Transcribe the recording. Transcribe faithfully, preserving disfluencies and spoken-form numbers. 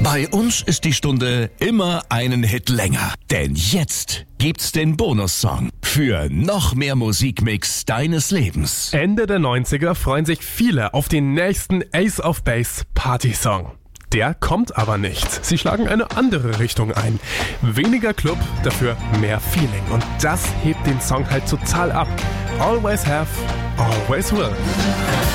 Bei uns ist die Stunde immer einen Hit länger. Denn jetzt gibt's den Bonussong für noch mehr Musikmix deines Lebens. Ende der neunziger freuen sich viele auf den nächsten Ace of Base Party-Song. Der kommt aber nicht. Sie schlagen eine andere Richtung ein. Weniger Club, dafür mehr Feeling. Und das hebt den Song halt total ab. Always have, always will.